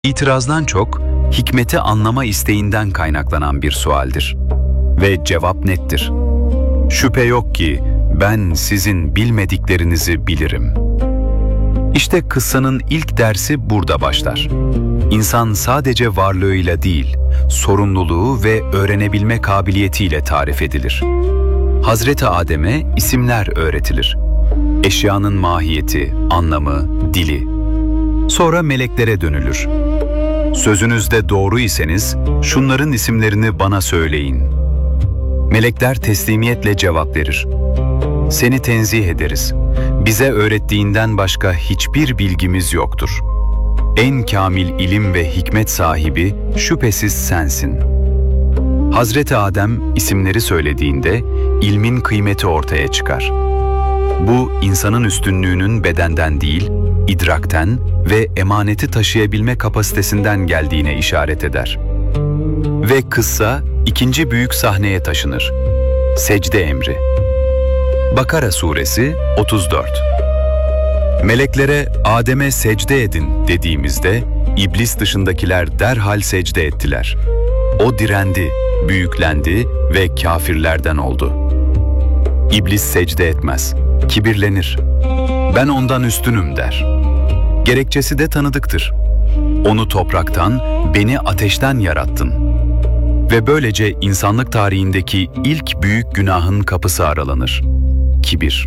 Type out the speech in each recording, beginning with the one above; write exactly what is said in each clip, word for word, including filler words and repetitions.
İtirazdan çok, hikmeti anlama isteğinden kaynaklanan bir sualdir. Ve cevap nettir. Şüphe yok ki ben sizin bilmediklerinizi bilirim. İşte kıssanın ilk dersi burada başlar. İnsan sadece varlığıyla değil, sorumluluğu ve öğrenebilme kabiliyetiyle tarif edilir. Hazreti Adem'e isimler öğretilir. Eşyanın mahiyeti, anlamı, dili. Sonra meleklere dönülür. Sözünüzde doğru iseniz şunların isimlerini bana söyleyin. Melekler teslimiyetle cevap verir. Seni tenzih ederiz. Bize öğrettiğinden başka hiçbir bilgimiz yoktur. En kamil ilim ve hikmet sahibi şüphesiz sensin. Hazreti Adem isimleri söylediğinde ilmin kıymeti ortaya çıkar. Bu insanın üstünlüğünün bedenden değil, idrakten ve emaneti taşıyabilme kapasitesinden geldiğine işaret eder. Ve kıssa ikinci büyük sahneye taşınır. Secde emri. Bakara suresi otuz dört. Meleklere Adem'e secde edin dediğimizde iblis dışındakiler derhal secde ettiler. O direndi, büyüklendi ve kafirlerden oldu. İblis secde etmez, kibirlenir. Ben ondan üstünüm der. Gerekçesi de tanıdıktır. Onu topraktan, beni ateşten yarattın. Ve böylece insanlık tarihindeki ilk büyük günahın kapısı aralanır. Kibir.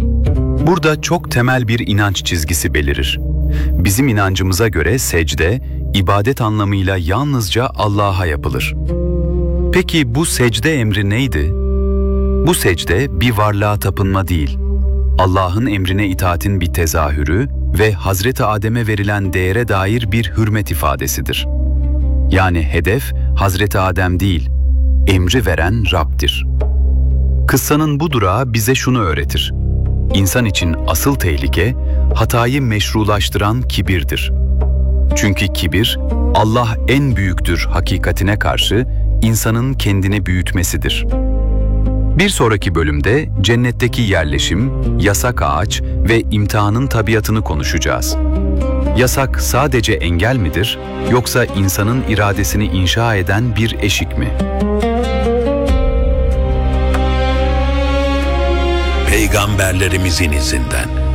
Burada çok temel bir inanç çizgisi belirir. Bizim inancımıza göre secde, ibadet anlamıyla yalnızca Allah'a yapılır. Peki bu secde emri neydi? Bu secde bir varlığa tapınma değil, Allah'ın emrine itaatin bir tezahürü ve Hazreti Adem'e verilen değere dair bir hürmet ifadesidir. Yani hedef Hazreti Adem değil, emri veren Rab'dir. Kıssanın bu durağı bize şunu öğretir. İnsan için asıl tehlike, hatayı meşrulaştıran kibirdir. Çünkü kibir, Allah en büyüktür hakikatine karşı insanın kendini büyütmesidir. Bir sonraki bölümde cennetteki yerleşim, yasak ağaç ve imtihanın tabiatını konuşacağız. Yasak sadece engel midir, yoksa insanın iradesini inşa eden bir eşik mi? Peygamberlerimizin izinden